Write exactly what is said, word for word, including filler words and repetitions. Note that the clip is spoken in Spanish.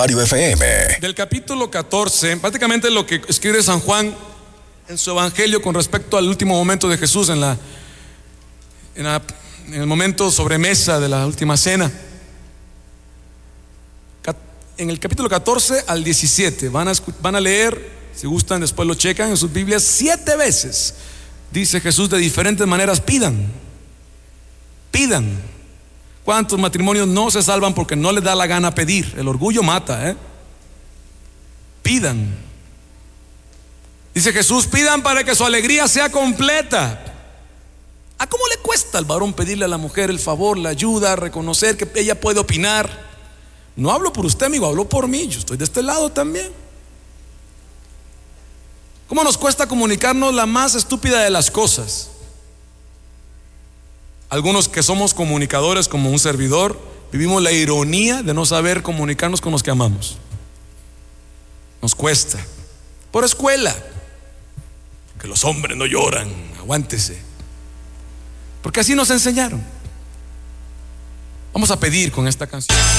F M. Del capítulo catorce, prácticamente lo que escribe San Juan en su evangelio con respecto al último momento de Jesús en, la, en, la, en el momento sobremesa de la última cena. En el capítulo catorce al diecisiete van a, van a leer, si gustan después lo checan en sus Biblias, siete veces dice Jesús de diferentes maneras: pidan, pidan. ¿Cuántos matrimonios no se salvan porque no les da la gana pedir? El orgullo mata, ¿eh? Pidan. Dice Jesús: pidan para que su alegría sea completa. ¿A cómo le cuesta al varón pedirle a la mujer el favor, la ayuda, reconocer que ella puede opinar? No hablo por usted, amigo, hablo por mí. Yo estoy de este lado también. ¿Cómo nos cuesta comunicarnos la más estúpida de las cosas? Algunos que somos comunicadores, como un servidor, vivimos la ironía de no saber comunicarnos con los que amamos. Nos cuesta. Por escuela, que los hombres no lloran, aguántese, porque así nos enseñaron. Vamos a pedir con esta canción.